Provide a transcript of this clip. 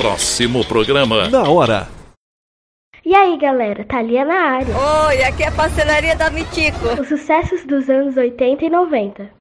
Próximo programa. Na hora. E aí, galera, Thalia na área. Oi, aqui é a Pastelaria da Mitico. Os sucessos dos anos 80 e 90.